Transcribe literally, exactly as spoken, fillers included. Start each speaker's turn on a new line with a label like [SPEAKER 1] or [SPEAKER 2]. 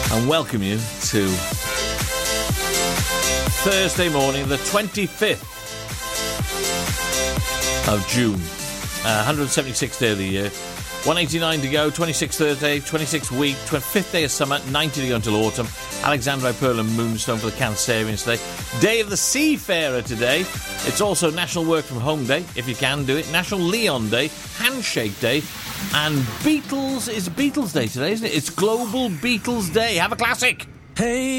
[SPEAKER 1] and welcome you to Thursday morning, the twenty-fifth of June, uh, one hundred seventy-sixth day of the year. one eighty-nine to go, twenty-sixth Thursday, twenty-sixth week, twenty-fifth day of summer, ninety to go until autumn. Alexandra Pearl and Moonstone for the Cancerians today. Day of the Seafarer today. It's also National Work From Home Day, if you can do it. National Leon Day, Handshake Day, and Beatles. It's Beatles Day today, isn't it? It's Global Beatles Day. Have a classic.
[SPEAKER 2] Hey.